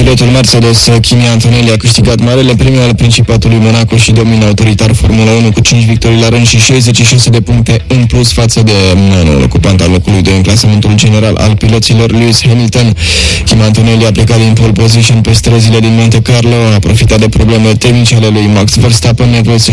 Pilotul Mercedes, Kimi Antonelli, a câștigat marele premiu al Principatului Monaco și domină autoritar Formula 1 cu 5 victorii la rând și 66 de puncte în plus față de noul ocupant al locului 2 în clasamentul general al piloților, Lewis Hamilton. Kimi Antonelli a plecat din pole position pe străzile din Monte Carlo, a profitat de probleme tehnice ale lui Max Verstappen, nevoie să